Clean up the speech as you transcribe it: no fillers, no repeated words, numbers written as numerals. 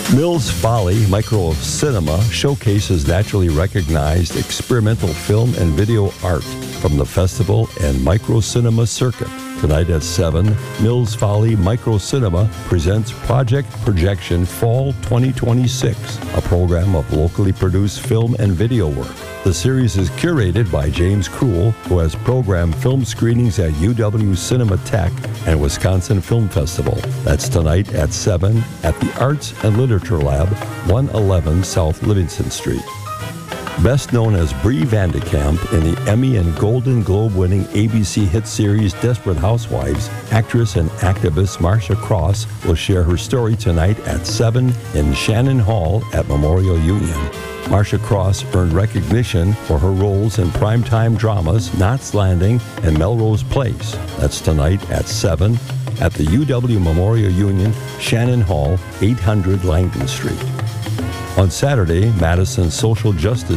Mills Folly Micro Cinema showcases naturally recognized experimental film and video art from the festival and micro cinema circuit. Tonight at 7, Mills Folly Micro Cinema presents Project Projection Fall 2026, a program of locally produced film and video work. The series is curated by James Krull, who has programmed film screenings at UW Cinematheque and Wisconsin Film Festival. That's tonight at 7 at the Arts and Literature Lab, 111 South Livingston Street. Best known as Brie Vandekamp in the Emmy and Golden Globe-winning ABC hit series Desperate Housewives, actress and activist Marcia Cross will share her story tonight at 7 in Shannon Hall at Memorial Union. Marcia Cross earned recognition for her roles in primetime dramas Knots Landing and Melrose Place. That's tonight at 7 at the UW Memorial Union, Shannon Hall, 800 Langdon Street. On Saturday, Madison's social justice